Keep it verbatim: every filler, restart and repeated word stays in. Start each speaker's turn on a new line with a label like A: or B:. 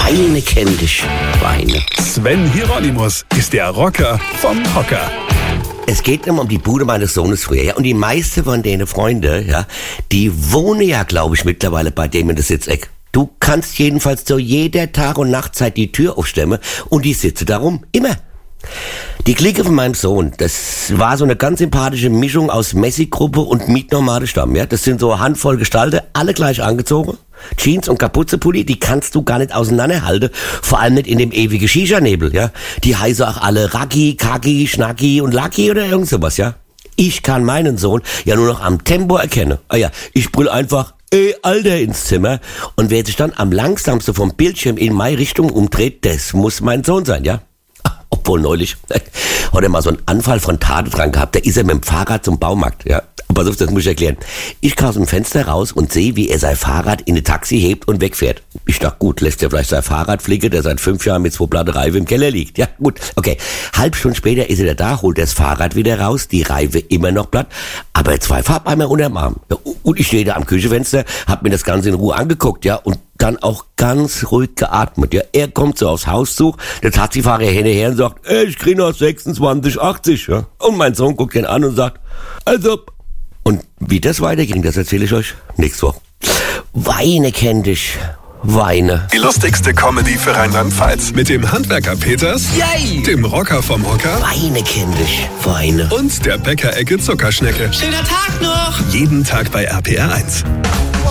A: Weine kenn dich, Weine.
B: Sven Hieronymus ist der Rocker vom Hocker.
A: Es geht immer um die Bude meines Sohnes früher, ja. Und die meisten von denen Freunde, ja, die wohnen ja, glaube ich, mittlerweile bei dem in der Sitzeck. Du kannst jedenfalls zu jeder Tag- und Nachtzeit die Tür aufstemmen und die sitze darum. Immer. Die Clique von meinem Sohn, das war so eine ganz sympathische Mischung aus Messi-Gruppe und Mietnomade-Stamm, ja. Das sind so eine Handvoll Gestalten, alle gleich angezogen. Jeans und Kapuzenpulli, die kannst du gar nicht auseinanderhalten. Vor allem nicht in dem ewigen Shisha-Nebel, ja. Die heißen auch alle Raki, Kaki, Schnacki und Lucky oder irgend sowas, ja. Ich kann meinen Sohn ja nur noch am Tempo erkennen. Ah ja, ich brüll einfach, ey, Alter, ins Zimmer. Und wer sich dann am langsamsten vom Bildschirm in meine Richtung umdreht, das muss mein Sohn sein, ja. Obwohl neulich hat er mal so einen Anfall von Tade dran gehabt. Da ist er mit dem Fahrrad zum Baumarkt, ja. Pass auf, das muss ich erklären. Ich kam aus dem Fenster raus und sehe, wie er sein Fahrrad in ein Taxi hebt und wegfährt. Ich dachte, gut, lässt er vielleicht sein Fahrrad fliegen, der seit fünf Jahren mit zwei platte Reifen im Keller liegt. Ja, gut, okay. Halb Stunde später ist er da, holt das Fahrrad wieder raus, die Reife immer noch platt, aber zwei Farbeimer unterm Arm. Ja, und ich stehe da am Küchenfenster, hab mir das Ganze in Ruhe angeguckt, ja, und dann auch ganz ruhig geatmet. Ja, er kommt so aufs Haus zu, der Taxifahrer hinterher und sagt, ey, ich krieg noch sechsundzwanzig achtzig, ja. Und mein Sohn guckt ihn an und sagt, also, und wie das weiterging, das erzähle ich euch nächste Woche. Weine kenn dich, Weine.
B: Die lustigste Comedy für Rheinland-Pfalz. Mit dem Handwerker Peters,
A: Yay!
B: Dem Rocker vom Hocker
A: Weine kenn dich, Weine.
B: und der Bäckerecke Zuckerschnecke.
C: Schöner Tag noch!
B: Jeden Tag bei R P R eins.